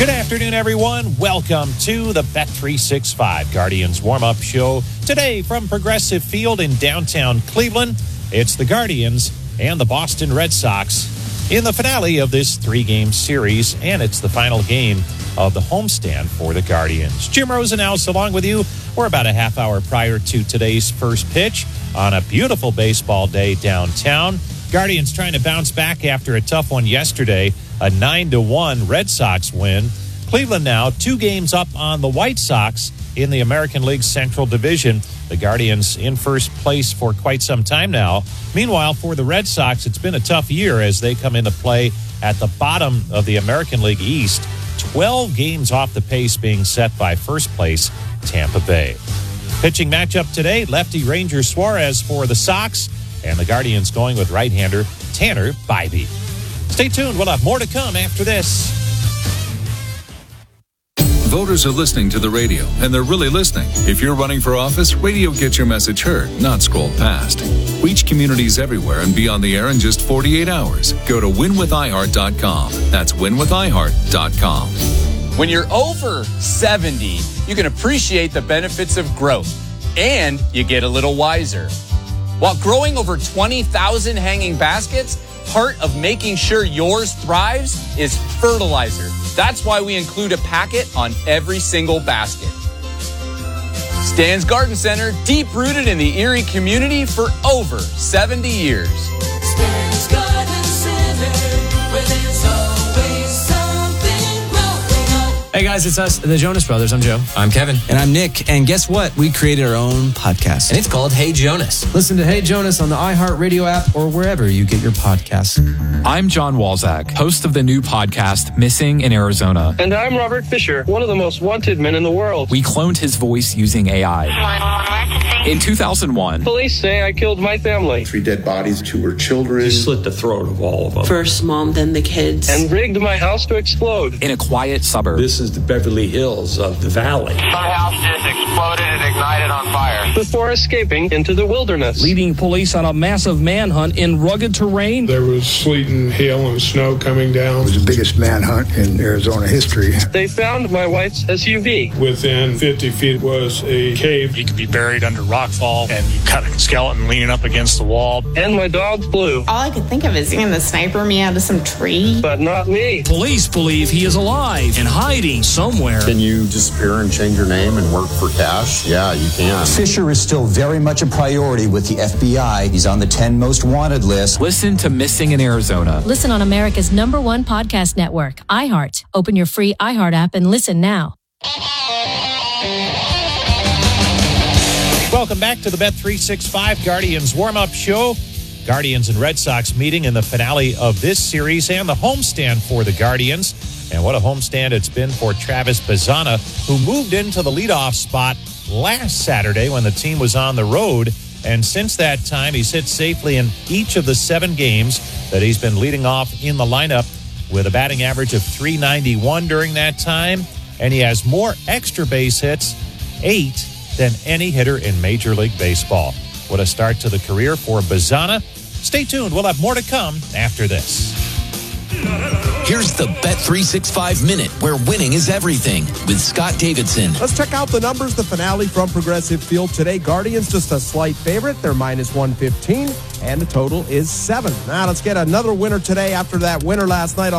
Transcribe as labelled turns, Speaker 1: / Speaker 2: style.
Speaker 1: Good afternoon, everyone. Welcome to the Bet365 Guardians warm-up show. Today from Progressive Field in downtown Cleveland, it's the Guardians and the Boston Red Sox in the finale of this three-game series, and it's the final game of the homestand for the Guardians. Jim Rosenhaus along with you. We're about a half hour prior to today's first pitch on a beautiful baseball day downtown. Guardians trying to bounce back after a tough one yesterday, a 9-1 Red Sox win. Cleveland now 2 games up on the White Sox in the American League Central Division. The Guardians in first place for quite some time now. Meanwhile, for the Red Sox, it's been a tough year as they come into play at the bottom of the American League East. 12 games off the pace being set by first place Tampa Bay. Pitching matchup today, lefty Ranger Suarez for the Sox, and the Guardians going with right-hander Tanner Bibee. Stay tuned. We'll have more to come after this.
Speaker 2: Voters are listening to the radio, and they're really listening. If you're running for office, radio gets your message heard, not scrolled past. Reach communities everywhere and be on the air in just 48 hours. Go to winwithiheart.com. That's winwithiheart.com.
Speaker 3: When you're over 70, you can appreciate the benefits of growth, and you get a little wiser. While growing over 20,000 hanging baskets, part of making sure yours thrives is fertilizer. That's why we include a packet on every single basket. Stan's Garden Center, deep-rooted in the Erie community for over 70 years.
Speaker 4: Stan's Garden Center, where there's always something growing up.
Speaker 5: Hey guys, it's us, the Jonas Brothers. I'm Joe.
Speaker 6: I'm Kevin.
Speaker 7: And I'm Nick. And guess what? We created our own podcast.
Speaker 6: And it's called Hey Jonas.
Speaker 5: Listen to Hey Jonas on the iHeartRadio app or wherever you get your podcasts.
Speaker 8: I'm John Walzak, host of the new podcast, Missing in Arizona.
Speaker 9: And I'm Robert Fisher, one of the most wanted men in the world.
Speaker 8: We cloned his voice using AI. In 2001,
Speaker 9: police say I killed my family.
Speaker 10: 3 dead bodies, 2 were children.
Speaker 11: He slit the throat of all of them.
Speaker 12: First mom, then the kids.
Speaker 9: And rigged my house to explode.
Speaker 8: In a quiet suburb.
Speaker 11: This is the Beverly Hills of the valley.
Speaker 13: My house just exploded and ignited on fire.
Speaker 9: Before escaping into the wilderness.
Speaker 14: Leading police on a massive manhunt in rugged terrain.
Speaker 15: There was sleet and hail and snow coming down.
Speaker 16: It was the biggest manhunt in Arizona history.
Speaker 9: They found my wife's SUV.
Speaker 15: Within 50 feet was a cave.
Speaker 17: He could be buried under rockfall, and you got a skeleton leaning up against the wall.
Speaker 9: And my dog flew.
Speaker 18: All I could think of is getting the sniper me out of some tree.
Speaker 9: But not me.
Speaker 14: Police believe he is alive and hiding somewhere.
Speaker 19: Can you disappear and change your name and work for cash? Yeah, you can.
Speaker 20: Fisher is still very much a priority with the FBI. He's on the 10 most wanted list.
Speaker 8: Listen to Missing in Arizona.
Speaker 2: Listen on America's #1 podcast network, iHeart. Open your free iHeart app and listen now.
Speaker 1: Welcome back to the Bet365 Guardians warm-up show. Guardians and Red Sox meeting in the finale of this series and the homestand for the Guardians. And what a homestand it's been for Travis Bazzana, who moved into the leadoff spot last Saturday when the team was on the road. And since that time, he's hit safely in each of the 7 games that he's been leading off in the lineup with a batting average of .391 during that time. And he has more extra base hits, 8, than any hitter in Major League Baseball. What a start to the career for Bazzana. Stay tuned. We'll have more to come after this.
Speaker 3: Here's the Bet365 Minute, where winning is everything, with Scott Davidson.
Speaker 5: Let's check out the numbers. The finale from Progressive Field today. Guardians just a slight favorite. They're -115, and the total is 7. Now let's get another winner today after that winner last night.